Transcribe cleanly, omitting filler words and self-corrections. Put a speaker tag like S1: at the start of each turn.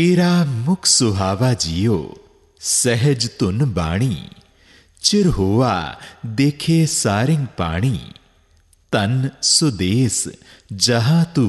S1: तेरा मुख सुहावा जियो सहज तुन बाणी चिर होआ देखे सारिंग पाणी तन सुदेश जहां तू